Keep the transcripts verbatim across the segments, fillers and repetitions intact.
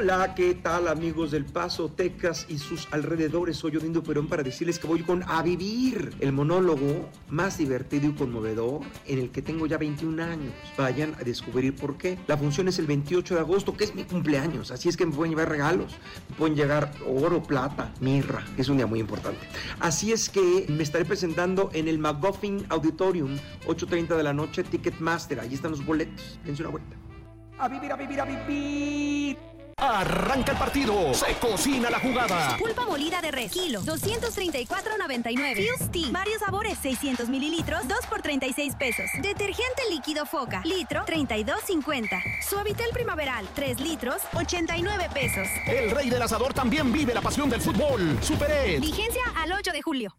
Hola, ¿qué tal, amigos del Paso, Texas y sus alrededores? Soy Odindo Perón para decirles que voy con A Vivir, el monólogo más divertido y conmovedor en el que tengo ya veintiún años. Vayan a descubrir por qué. La función es el veintiocho de agosto, que es mi cumpleaños, así es que me pueden llevar regalos. Me pueden llegar oro, plata, mirra, que es un día muy importante. Así es que me estaré presentando en el McGuffin Auditorium, ocho treinta de la noche, Ticketmaster. Ahí están los boletos. Dense una vuelta. A vivir, a vivir, a vivir. Arranca el partido, se cocina la jugada. Pulpa molida de res, kilo, doscientos treinta y cuatro noventa y nueve. Fusti, varios sabores, seiscientos mililitros, dos por treinta y seis pesos. Detergente líquido Foca, litro, treinta y dos cincuenta. Suavitel primaveral, tres litros, ochenta y nueve pesos. El rey del asador también vive la pasión del fútbol. Super Ed. Vigencia al ocho de julio.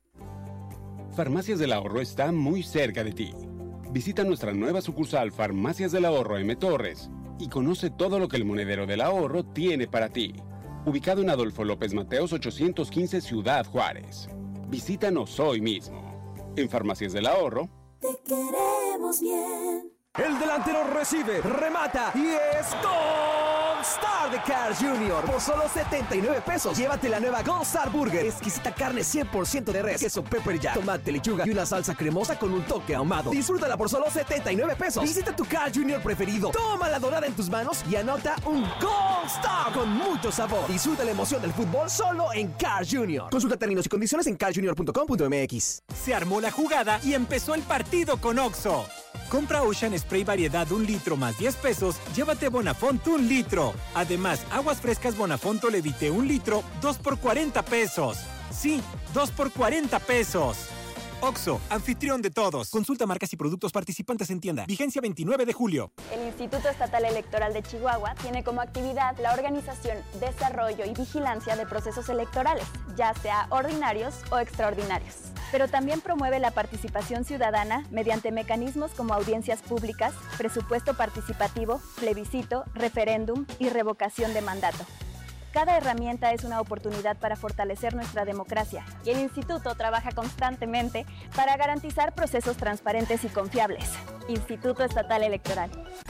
Farmacias del Ahorro está muy cerca de ti. Visita nuestra nueva sucursal Farmacias del Ahorro M. Torres y conoce todo lo que el Monedero del Ahorro tiene para ti. Ubicado en Adolfo López Mateos ochocientos quince, Ciudad Juárez. Visítanos hoy mismo. En Farmacias del Ahorro. Te queremos bien. El delantero recibe, remata y es Gold Star de Carl junior Por solo setenta y nueve pesos, llévate la nueva Gold Star Burger. Exquisita carne cien por ciento de res, queso pepper jack, tomate, lechuga y una salsa cremosa con un toque ahumado. Disfrútala por solo setenta y nueve pesos. Visita tu Carl junior preferido, toma la dorada en tus manos y anota un Gold Star con mucho sabor. Disfruta la emoción del fútbol solo en Carl junior Consulta términos y condiciones en carl junior punto com punto m x. Se armó la jugada y empezó el partido con Oxxo. Compra Ocean Spray variedad un litro más diez pesos, llévate Bonafont un litro. Además, aguas frescas Bonafont Levite un litro, dos por cuarenta pesos. Sí, dos por cuarenta pesos. Oxxo, anfitrión de todos. Consulta marcas y productos participantes en tienda. Vigencia veintinueve de julio. El Instituto Estatal Electoral de Chihuahua tiene como actividad la organización, desarrollo y vigilancia de procesos electorales, ya sea ordinarios o extraordinarios. Pero también promueve la participación ciudadana mediante mecanismos como audiencias públicas, presupuesto participativo, plebiscito, referéndum y revocación de mandato. Cada herramienta es una oportunidad para fortalecer nuestra democracia y el Instituto trabaja constantemente para garantizar procesos transparentes y confiables. Instituto Estatal Electoral.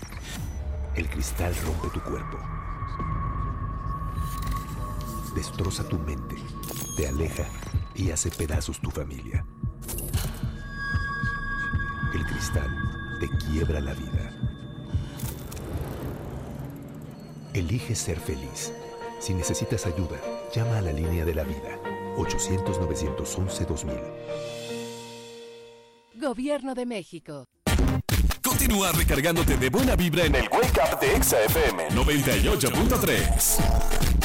El cristal rompe tu cuerpo, destroza tu mente, te aleja y hace pedazos tu familia. El cristal te quiebra la vida. Elige ser feliz. Si necesitas ayuda, llama a la línea de la vida, ochocientos, novecientos once, dos mil. Gobierno de México. Continúa recargándote de buena vibra en el Wake Up de Exa F M noventa y ocho punto tres.